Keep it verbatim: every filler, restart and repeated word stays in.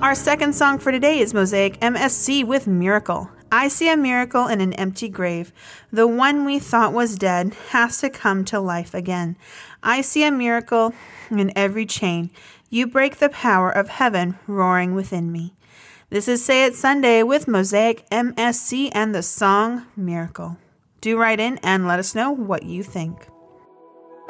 Our second song for today is Mosaic M S C with Miracle. I see a miracle in an empty grave. The one we thought was dead has to come to life again. I see a miracle in every chain. You break the power of heaven roaring within me. This is Say It Sunday with Mosaic M S C and the song Miracle. Do write in and let us know what you think.